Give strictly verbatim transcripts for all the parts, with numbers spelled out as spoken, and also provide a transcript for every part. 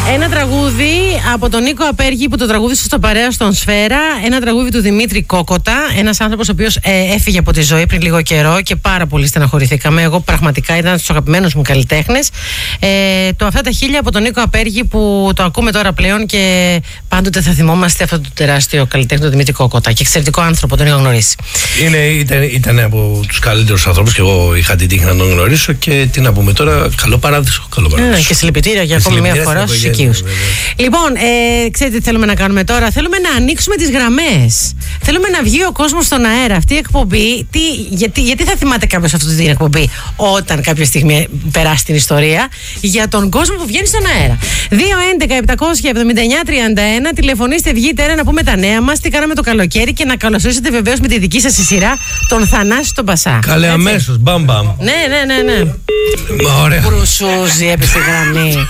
Ένα τραγούδι από τον Νίκο Απέργη που το τραγούδισε στο Παρέα στον Σφαίρα. Ένα τραγούδι του Δημήτρη Κόκοτα. Ένας άνθρωπος ο οποίος ε, έφυγε από τη ζωή πριν λίγο καιρό και πάρα πολύ στεναχωρηθήκαμε. Εγώ πραγματικά ήταν στους αγαπημένους μου καλλιτέχνες. Ε, το Αυτά τα χίλια από τον Νίκο Απέργη που το ακούμε τώρα πλέον και πάντοτε θα θυμόμαστε αυτό το τεράστιο καλλιτέχνη του Δημήτρη Κόκοτα. Και εξαιρετικό άνθρωπο, τον είχα γνωρίσει. Είναι, ήταν, ήταν από τους καλύτερους ανθρώπους και εγώ είχα την τύχη να τον γνωρίσω και τι να πούμε τώρα. Καλό παράδεισο. Καλό παράδεισο. Ε, και συλληπιτήρια για ακόμη μια φορά στους οικείους. Λοιπόν, ε, ξέρετε τι θέλουμε να κάνουμε τώρα? Θέλουμε να ανοίξουμε τις γραμμές. Θέλουμε να βγει ο κόσμος στον αέρα. Αυτή η εκπομπή, τι, γιατί, γιατί θα θυμάται κάποιος αυτή την εκπομπή όταν κάποια στιγμή περάσει την ιστορία, για τον κόσμο που βγαίνει στον αέρα. δύο έντεκα επτακόσια εβδομήντα εννιά τριάντα ένα, τηλεφωνήστε, βγείτε ένα να πούμε τα νέα μας, τι κάναμε το καλοκαίρι και να καλωσορίσετε βεβαίως με τη δική σας σειρά τον Θανάση τον Πασά. Καλέ, αμέσως, μπαμ μπαμ. Ναι, ναι, ναι, ναι. Ωραία. Κρουσούζι, έπεσε γραμμή.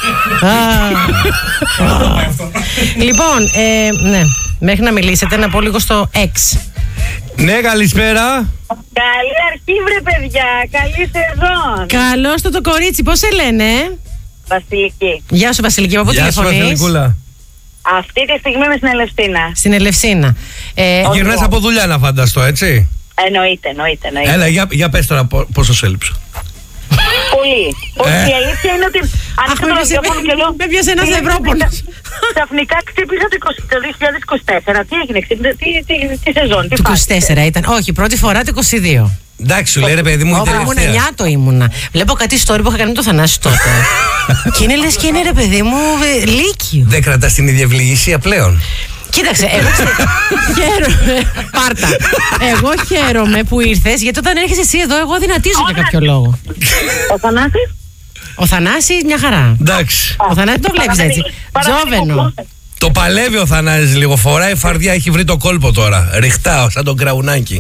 Λοιπόν, ε, ναι, μέχρι να μιλήσετε να πω λίγο στο X. Ναι, καλησπέρα. Καλή αρχή βρε παιδιά, καλή σεζόν. Καλώς το το κορίτσι, πώς σε λένε? Βασιλική. Γεια σου Βασιλική, από πού Γεια σου τηλεφωνείς? Βασιλικούλα. Αυτή τη στιγμή είμαι στην Ελευσίνα. Στην Ελευσίνα. ε, Γυρνάς από δουλειά να φανταστώ, έτσι? Εννοείται, εννοείται, εννοείται. Έλα, για, για πες τώρα πο- πόσο σου έλειψα. Πολύ. Όχι, η αλήθεια είναι ότι Αχ, με το πιάσε- ραδιόφωνο και λέω, με πιάσε ένας είναι- Ευρώπολος. Ξαφνικά ξύπνησα το είκοσι το δύο χιλιάδες είκοσι τέσσερα. Τι έγινε, ξύπνησα, τι, τι, τι σεζόν, τι Το φάση. είκοσι τέσσερα ήταν, όχι, πρώτη φορά το είκοσι δύο. Εντάξει, σου λέει ρε παιδί μου, η Όπου ήμουν τελευταία. εννιά το ήμουνα. Βλέπω κάτι story που είχα κάνει με το Θανάση τότε. Και είναι λες και είναι ρε παιδί μου ε, λύκειο. Δεν κρατάς την ίδια ευληγησία πλέον. Κοίταξε, εγώ ξε- χαίρομαι. Πάρτα. Εγώ χαίρομαι που ήρθες, γιατί όταν έρχεσαι εσύ εδώ, εγώ δυνατίζω για κάποιο λόγο. Ο Θανάσης. Ο Θανάσης μια χαρά. Εντάξει. Ο Θανάσης το βλέπεις έτσι. Τζόβενο. Το παλεύει ο Θανάσης λίγο. Φοράει φαρδιά, έχει βρει το κόλπο τώρα. Ριχτά, σαν τον Κραουνάκι.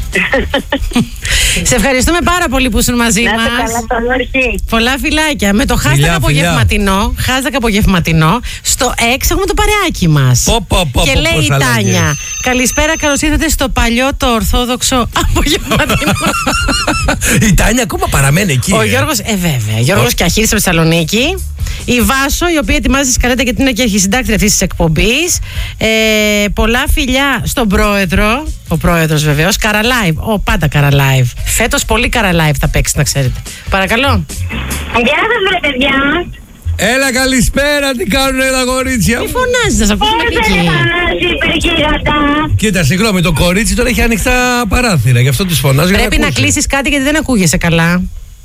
Σε ευχαριστούμε πάρα πολύ που ήσουν μαζί Να είστε μας. καλά, καλή αρχή. Πολλά φιλάκια. Με το Φιλιά, χάστακ φιλιά. απογευματινό, χάστακ απογευματινό, στο έξι έχουμε το παρεάκι μας. Πω, πω, πω, Και πω, λέει πώς η αλλαγές. Τάνια, καλησπέρα, καλώς ήρθατε στο παλιό το ορθόδοξο απογευματινό. Η Τάνια ακόμα παραμένει εκεί. Ο ε. Γιώργος, ε βέβαια, Γιώργος Κιαχήρης από Θεσσαλονίκη. Η Βάσο, η οποία ετοιμάζει τη σκαλέτα γιατί είναι και αρχισυντάκτρια αυτής της εκπομπής. Ε, πολλά φιλιά στον πρόεδρο, ο πρόεδρος βεβαίως, Καραλάιβ, ο πάντα Καραλάιβ. Φέτος πολύ Καραλάιβ θα παίξει, να ξέρετε. Παρακαλώ. Γεια σας βρε παιδιά. Έλα, καλησπέρα, τι κάνουνε τα κορίτσια Μη μου. φωνάζεις, να σε ακούσουμε Πώς εκεί. δεν Θανάση υπερκύρατα. Κοίτα, συγγνώμη, το κορίτσι τώρα έχει ανοιχτά παράθυρα, γι' αυτό τη φωνάζω. για Πρέπει να ακούσει. κλείσεις κάτι γιατί δεν ακούγεσαι καλά.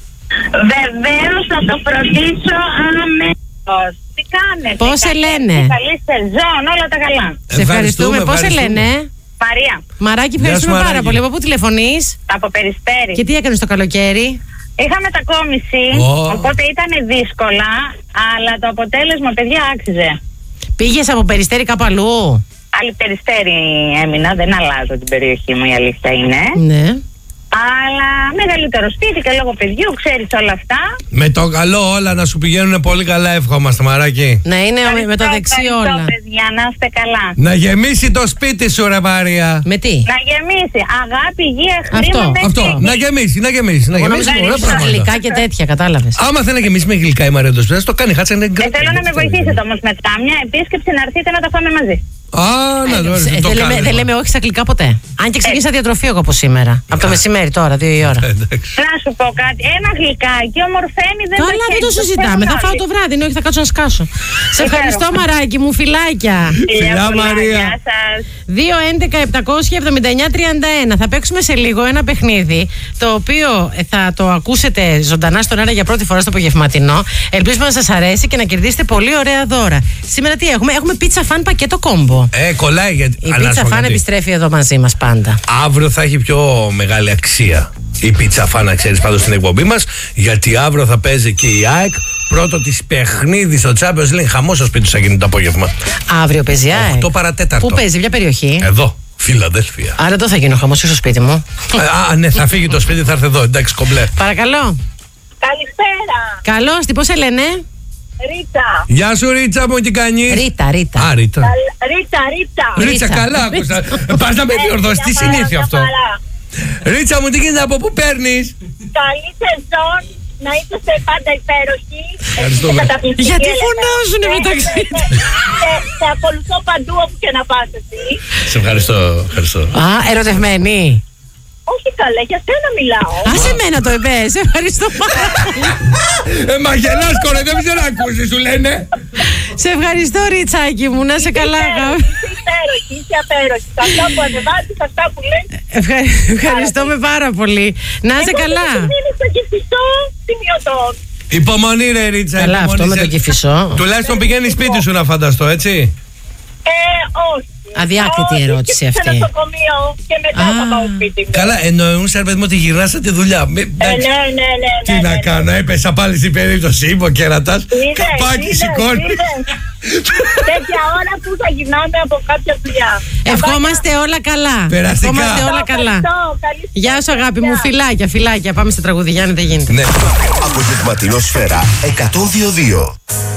Βεβαίως θα το φροντίσω αμέσως. Τι κάνετε? Πώς σε καλή λένε? αρχή, Καλή σεζόν, όλα τα καλά. Σε ευχαριστούμε. Πώς σε ευχαριστούμε. λένε? Μαρία, Μαράκι, Γεια σου, ευχαριστούμε πάρα Μαράκι. πολύ. Από πού τηλεφωνείς? από Περιστέρι. Και τι έκανες το καλοκαίρι? Είχα μετακόμιση, Ω. οπότε ήταν δύσκολα, αλλά το αποτέλεσμα, παιδιά, άξιζε. Πήγες από Περιστέρι κάπου αλλού? Άλλη Περιστέρι έμεινα, δεν αλλάζω την περιοχή μου, η αλήθεια είναι. Ναι. Αλλά μεγαλύτερο σπίτι και λόγω παιδιού, ξέρεις όλα αυτά. Με το καλό όλα να σου πηγαίνουν πολύ καλά, εύχομαστε, Μαράκι. Να είναι Ευχαριστώ, με το δεξί ευχαριστώ, όλα. παιδιά, να είστε καλά. Να γεμίσει το σπίτι σου, ρε Μαρία. Με τι? Να γεμίσει αγάπη, υγεία, χρήμα, Αυτό, με Αυτό, τύχη. να γεμίσει, να γεμίσει. Να Εγώ γεμίσει νόμιζα με ωραία ότι πράγματα. γλυκά και τέτοια, κατάλαβες. Άμα θέλει να γεμίσει με γλυκά η Μαρία Ντοσπέδας, το κάνει, χάτσε να Ε, θέλω να με βοηθήσετε όμως μετά. Μια επίσκεψη να έρθετε να τα φάμε μαζί. Α, να το Ε, το δεν, λέμε, κάνει. δεν λέμε όχι στα γλυκά ποτέ. Αν και ξεκίνησα διατροφή εγώ από σήμερα. Από το μεσημέρι τώρα, δύο η ώρα. Ε, εντάξει. Να σου πω κάτι. Ένα γλυκάκι ομορφαίνει, δεν Καλά, δεν το χαίρεις, συζητάμε. θέλουν Θα φάω όλοι. το βράδυ, ναι, όχι θα κάτσω να σκάσω. Σε ευχαριστώ, Μαράκι μου, φιλάκια. Φιλιά, πολλά, Μαρία. Γεια σας. δύο έντεκα επτακόσια εβδομήντα εννιά τριάντα ένα. Θα παίξουμε σε λίγο ένα παιχνίδι το οποίο ε, θα το ακούσετε ζωντανά στον αέρα για πρώτη φορά στο απογευματινό. Ελπίζουμε να σας αρέσει και να κερδίσετε πολύ ωραία δώρα. Σήμερα τι έχουμε? Έχουμε πίτσα φαν πακέτο κόμπο. Ε, κολλάει γιατί. Η Αλλά να σου πίτσα πω φαν κάτι. επιστρέφει εδώ μαζί μας πάντα. Αύριο θα έχει πιο μεγάλη αξία η πίτσα φαν, να ξέρεις, πάντως στην εκπομπή μας. Γιατί αύριο θα παίζει και η ΑΕΚ. Πρώτο της παιχνίδι στο Champions League. Χαμός στο σπίτι του θα γίνει το απόγευμα. Αύριο παίζει ΑΕΚ. οκτώ παρατέταρτο. Πού παίζει, ποια περιοχή? Εδώ, Φιλαδέλφια. Άρα εδώ θα γίνει ο χαμός στο σπίτι μου. Ε, Α, ναι, θα φύγει το σπίτι, θα έρθει εδώ. Εντάξει, κομπλέ. Παρακαλώ. Καλησπέρα. Καλώς, τι πώς σε λένε? Ρίτα. Γεια σου, Ρίτσα μου, τι κάνεις? Ρίτα, Ρίτα. Α, Ρίτα. Ρίτα, Ρίτα. Ρίτσα, Ρίτσα. καλά άκουσα. Πας να με διορθώσεις, τι συνήθεια αυτό. Ρίτσα μου, τι γίνεται, από πού παίρνεις? Καλή σεζόν. να είσαστε πάντα υπέροχοι. Ευχαριστούμε. Γιατί φωνάζουνε μεταξύ τους? Σε ακολουθώ παντού όπου και να πας εσύ. Σε ευχαριστώ, ευχαριστώ. Α, ερωτευμένη. Όχι καλά, για σένα μιλάω. Α, σε μένα το είπες. Ευχαριστώ πάρα πολύ. Ε, μα γελάς κοροϊδεύεις, δεν ακούσεις, σου λένε. Σε ευχαριστώ, Ριτσάκι μου, να σε καλά. Είσαι υπέροχη, είσαι απέροχη. Αυτά που ανεβάζεις, αυτά που λες. Ευχα- Ευχαριστούμε πάρα πολύ. Να είσαι καλά. Εγώ είμαι στο Κηφισό σημειωτών. Υπομονή ρε Ρίτσα. Καλά, υπομονή, αυτό με σε- το Κηφισό. Τουλάχιστον πηγαίνει σπίτι σου να φανταστώ, έτσι. Ε, όχι. Αδιάκριτη Όχι, ερώτηση και αυτή. Σε νοσοκομείο και μετά Α. θα πάω σπίτι μου. Καλά, εννοούσε ρε παιδί μου ότι γυρνάς από τη δουλειά. Μη- Ε, ναι, εντάξει. ναι, ναι, ναι. Τι ναι, να ναι. κάνω, έπεσα πάλι στην περίπτωση, είμαι ο κέρατας. Είδες, Καπάκι είδες, σηκώνει. είδες. Τέτοια ώρα που θα γυρνάμε από κάποια δουλειά. Ευχόμαστε όλα καλά. Περαστικά. Ευχόμαστε όλα καλά. Ευχαριστώ, καλή Γεια σου, αγάπη μου. συνέχεια. Φιλάκια, φιλάκια. Πάμε στα τραγουδιά, δεν γίνεται. Ναι. Απογευματινό Σφαίρα εκατόν δύο δύο.